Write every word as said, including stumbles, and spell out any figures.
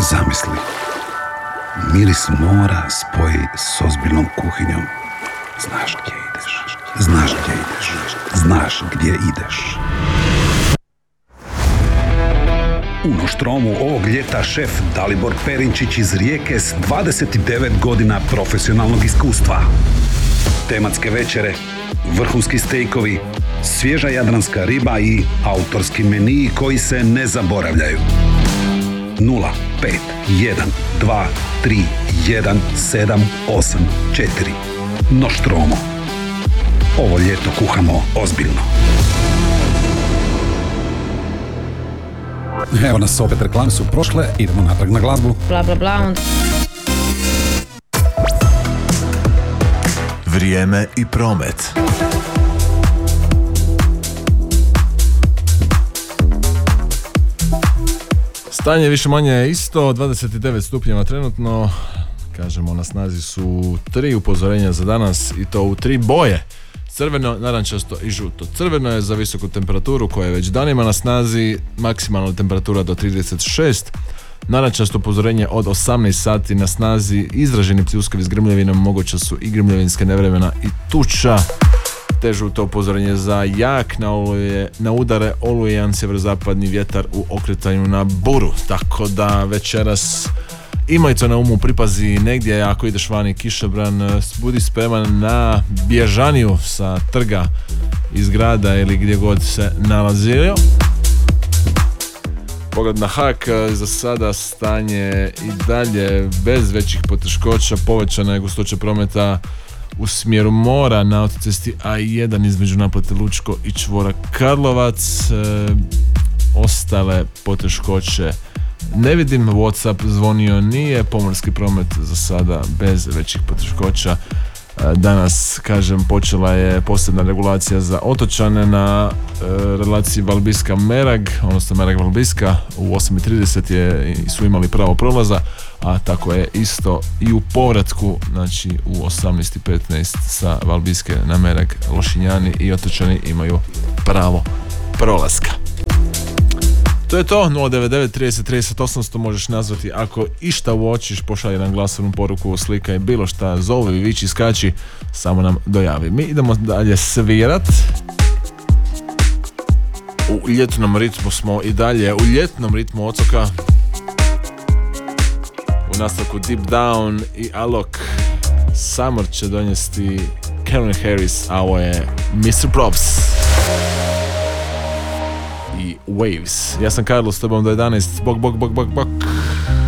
Zamisli, miris mora spoji s ozbiljnom kuhinjom. Znaš gdje ideš, znaš gdje ideš, znaš gdje ideš. U Noštromu ovog ljeta šef Dalibor Perinčić iz Rijeke s dvadeset devet godina profesionalnog iskustva. Tematske večere, vrhunski stejkovi, svježa jadranska riba i autorski meniji koji se ne zaboravljaju. nula pet jedan dva tri jedan sedam osam četiri. Noštromo. Ovo ljeto kuhamo ozbiljno. Evo nas opet, reklame su prošle, idemo natrag na glazbu. Bla bla bla. Vrijeme i promet. Stanje više manje isto, dvadeset devet stupnjeva trenutno, kažemo na snazi su tri upozorenja za danas i to u tri boje. Crveno, narančasto i žuto. Crveno je za visoku temperaturu koja je već danima na snazi, maksimalna temperatura do trideset šest. Narančasto upozorenje od osamnaest sati na snazi, izraženi pljuskovi s grmljavinom, moguća su i grmljavinske nevremena i tuča. Te žuto upozorenje za jak na, oluje, na udare olujan sjeverozapadni vjetar u okretanju na buru. Tako da večeras imaj to na umu, pripazi negdje ako ideš vani kišobran, budi spreman na bježaniju sa trga iz grada ili gdje god se nalazio. Pogled na Hak, za sada stanje i dalje bez većih poteškoća, povećana je gustoća prometa u smjeru mora na autocesti A jedan između naplate Lučko i čvora Karlovac. E, ostale poteškoće ne vidim, WhatsApp zvonio nije, pomorski promet za sada bez većih poteškoća. Danas, kažem, počela je posebna regulacija za otočane na e, relaciji Valbiska-Merag, odnosno Merag-Valbiska. U osam i trideset je, su imali pravo prolaza, a tako je isto i u povratku, znači u osamnaest i petnaest sa Valbiske na Merag. Lošinjani i otočani imaju pravo prolaska. To je to, nula devet devet trideset trideset osamsto možeš nazvati ako išta uočiš, pošalji nam glasovnu poruku, slika i bilo šta, zovi, viči, skači, samo nam dojavi. Mi idemo dalje svirat. U ljetnom ritmu smo i dalje, u ljetnom ritmu otoka. U nastavku Deep Down i Alok. Summer će donijeti Calvin Harris, a ovo je mister Props i Waves. Ja sam Karlo, s tobom do jedanaest. Bok, bok, bok, bok, bok.